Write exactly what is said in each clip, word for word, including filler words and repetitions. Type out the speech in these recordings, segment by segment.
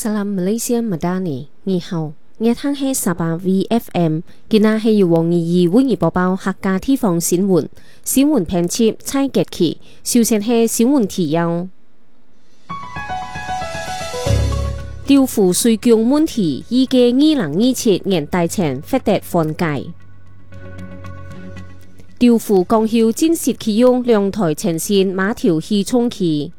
Salam Malaysia Madani， 你好，我聽係沙巴 V F M， 今日係由黃怡怡為你播報客家地方新聞，新聞編輯蔡傑奇，首先係新聞提要。調付稅項問題，預計二零二七年底前獲得緩解。調付公休正式啟用兩台全新馬條氣重機。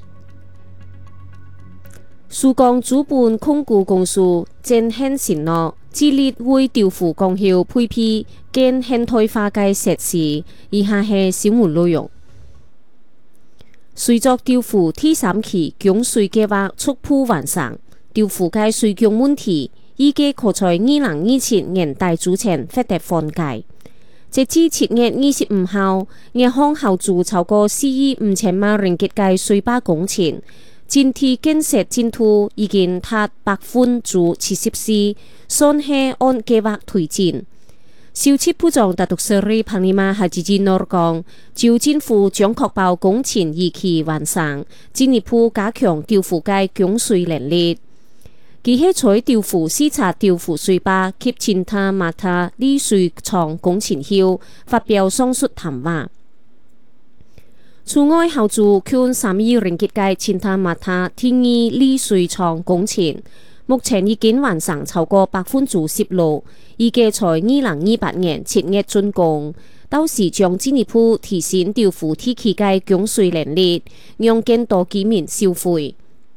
蘇江主辦控股公司正向承諾，致力為調付公休配備更現代化嘅設施。以下係新聞內容。隨着調付第三期減稅計劃逐步完成，調付嘅稅項問題預計可在二零二七年底之前獲得緩解。截至七月二十五號，銀行後注超過四億五千萬ringgit嘅稅包工程。整體建設進度已經達百分之七十四，算係按計劃推進。消息部長達督斯里彭尼瑪哈吉吉諾講，州政府將確保工程如期完成，進一步加強調付嘅減稅能力。佢喺在調付視察調付稅包及青塔馬塔理稅廠工程後，發表上述談話。此外，後續近三億ringgit嘅青塔馬塔天意理稅廠工程，目前已經完成超過百分之十六，預計在二零二八年七月竣工，到時將進一步提升調付體系嘅減稅能力，讓更多居民消費。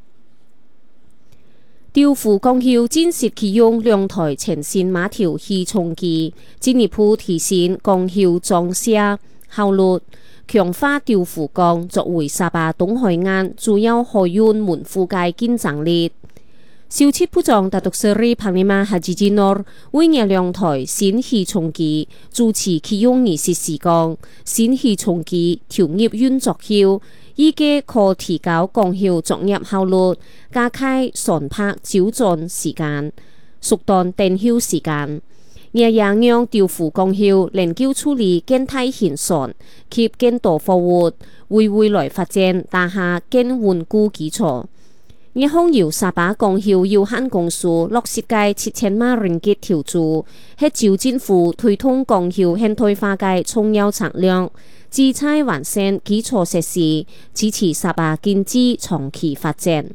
調付公休正式啟用兩台全新馬條氣重機，進一步提升公休裝卸效率。強化調付港作為沙巴東海岸主要海運門戶嘅競爭力。消息部長達督斯里彭尼瑪哈吉吉諾為呢兩台新氣重機主持啟用儀式時講，新氣重機調入運作後，預計可提高公休作業效率，加快船舶找準時間，縮短等候時間。也讓調付公休能夠處理更大型船及更多貨物，為未來發展打下更穩固基礎。日方由沙巴公休有限公司落實嘅七千萬ringgit調注，係州政府推動公休現代化嘅重要策略，旨在完善基礎設施，支持沙巴經濟長期發展。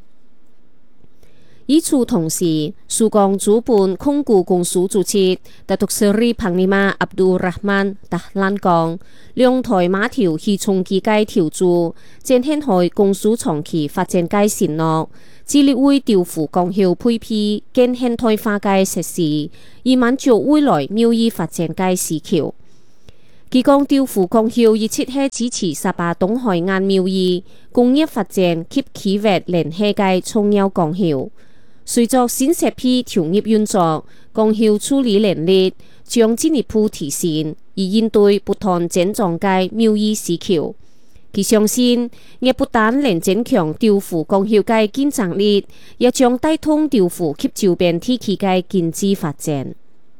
與此同時，蘇江主辦控股公司主席達督斯里彭尼瑪阿卜杜拉曼達蘭講，兩台馬條氣重機嘅調注，正顯開公司長期發展嘅承諾，致力為調付公休配備更現代化嘅設施，以滿足未來貿易發展嘅需求。佢講調付公休一切係支持沙巴東海岸貿易、工業發展及企業聯繫嘅重要公休。隨着新設備調入運作，公休處理能力將進一步提升，以應對不同症狀嘅貿易需求。佢相信，亦不但能增強調付公休嘅競爭力，也將帶動調付及周邊地區嘅經濟發展。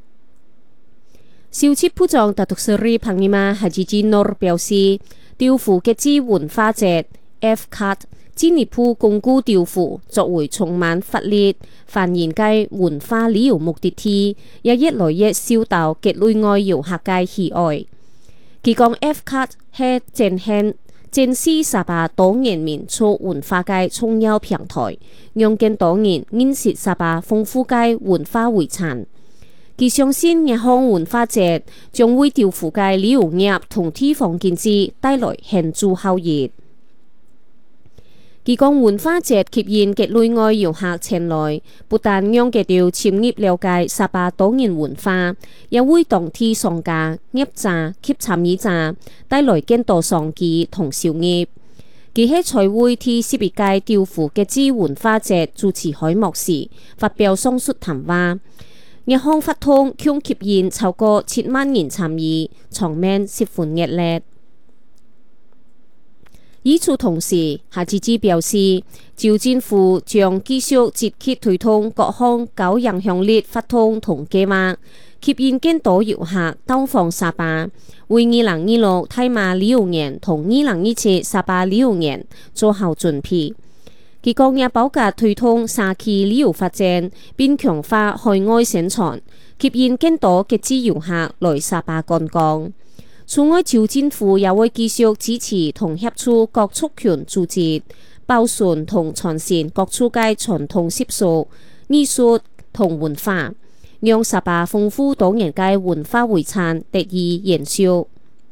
消息部長達督斯里彭尼瑪哈吉吉諾表示，調付嘅支文化節 F C A T進一步鞏固調付作為充滿活力、繁榮嘅文化旅遊目的地，也越來越受到國內外遊客嘅喜愛。佢講 F C A T 係展現展示沙巴多元民族文化嘅重要平台，讓更多人認識沙巴豐富嘅文化遺產。佢相信日項文化節將為調付嘅旅遊業同地方經濟帶來顯著效益。佢講文化節吸引國內外遊客前來，不但讓佢哋深入了解沙巴多元文化，也為當地商家、業者及參與者帶來更多商機同收入。佢喺財會第十一屆調付嘅之文化節主持開幕時，發表上述談話。日項發通共吸引超過七萬人參與，場面十分熱烈。與此同時，哈吉吉表示，州政府將繼續積極推動各項高影響力發通同計劃，吸引更多遊客到訪沙巴，為二零二六大馬旅遊年同二零二七沙巴旅遊年做好準備。 佢講也包括推動社區旅遊發展，並強化海外宣傳，吸引更多國際遊客來沙巴觀光。此外，州政府也會繼續支持同協助各族群組織，保存同傳承各處嘅傳統習俗、藝術同文化，讓沙巴豐富多元嘅文化遺產得以延續。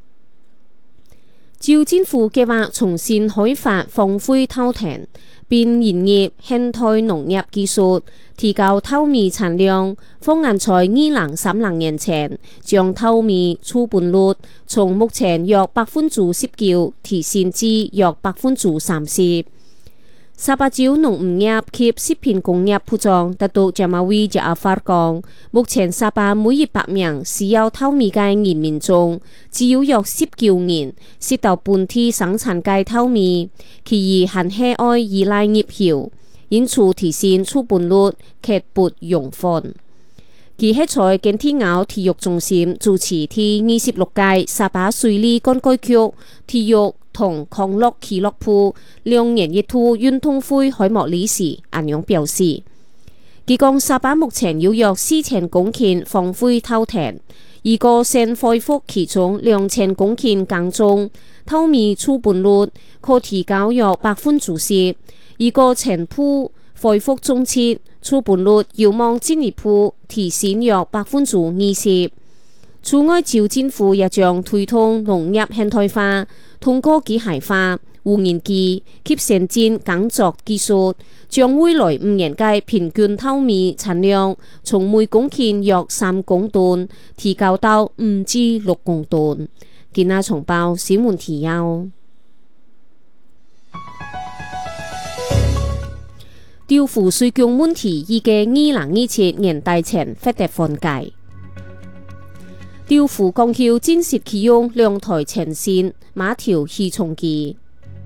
州政府計劃重新開發荒廢稻田，並引入現代農業技術，提高稻米產量。方案在二零三零年前，將稻米儲存率從目前約百分之十九提升至約百分之三十。沙巴州農漁業及食品工業部長達督賈馬維賈阿法講，目前沙巴每一百名需要稻米嘅人民中，只有約十九人識到本地生產嘅稻米，其餘還係愛依賴入口，因此提升儲存率刻不容緩。佢喺在健體奧體育中心主持第二十六屆沙巴水利灌溉局體育同康樂俱樂部兩年一度運動會開幕禮時，安樣表示，佢講沙巴目前有約四千公頃荒廢稻田，如果先恢復其中兩千公頃耕種，稻米儲存率可提高約百分之十，如果全部恢復種植，儲存率有望進一步提升約百分之二十。此外，州政府也將推動農業現代化，通過機械化、無人機及先進耕作技術，將未來五年嘅平均稻米產量從每公頃約三公噸提高到五至六公噸。今日重報新聞提要：調付稅項問題預計二零二七年底前獲得緩解。調付公橋正式啟用兩台全新馬條起重機。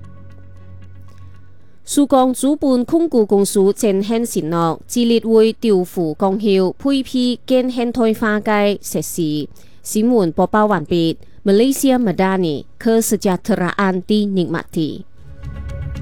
蘇江主辦控股公司正向承諾，致力為調付公橋配備更現代化嘅設施。新聞播報完畢。Malaysia Madani Kesejahteraan di Nikmati。